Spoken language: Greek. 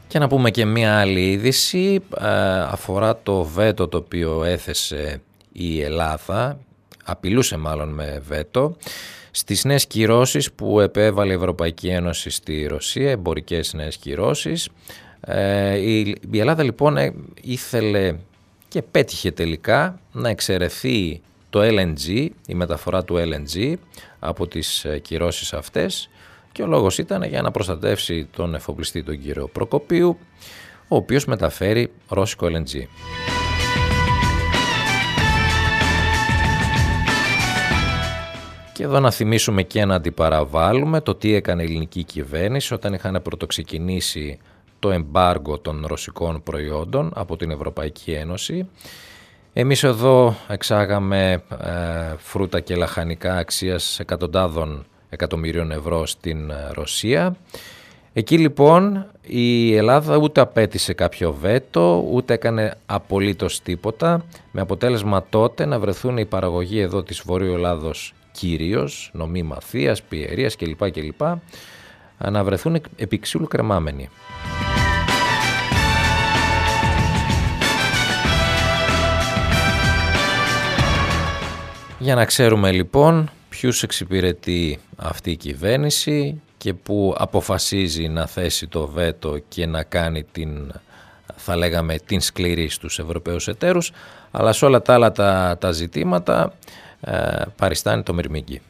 Και να πούμε και μία άλλη είδηση, αφορά το βέτο το οποίο έθεσε η Ελλάδα, απειλούσε μάλλον με βέτο, στις νέες κυρώσεις που επέβαλε η Ευρωπαϊκή Ένωση στη Ρωσία, εμπορικές νέες κυρώσεις. Η Ελλάδα λοιπόν ήθελε και πέτυχε τελικά να εξαιρεθεί το LNG, η μεταφορά του LNG από τις κυρώσεις αυτές, και ο λόγος ήταν για να προστατεύσει τον εφοπλιστή τον κύριο Προκοπίου, ο οποίος μεταφέρει ρώσικο LNG. Και εδώ να θυμίσουμε και να αντιπαραβάλουμε το τι έκανε η ελληνική κυβέρνηση όταν είχαν πρωτοξεκινήσει το εμπάργκο των ρωσικών προϊόντων από την Ευρωπαϊκή Ένωση. Εμείς εδώ εξάγαμε φρούτα και λαχανικά αξίας εκατοντάδων εκατομμυρίων ευρώ στην Ρωσία. Εκεί λοιπόν η Ελλάδα ούτε απέτησε κάποιο βέτο, ούτε έκανε απολύτως τίποτα, με αποτέλεσμα τότε να βρεθούν οι παραγωγοί εδώ της Βορείου Ελλάδος κυρίως, νομοί Μαθίας, Πιερίας κλπ. Να βρεθούν επί ξύλου κρεμάμενοι. Για να ξέρουμε λοιπόν ποιους εξυπηρετεί αυτή η κυβέρνηση και που αποφασίζει να θέσει το βέτο και να κάνει την σκληρή στους Ευρωπαίους εταίρους, αλλά σε όλα τα άλλα τα ζητήματα παριστάνει το μυρμήγκι.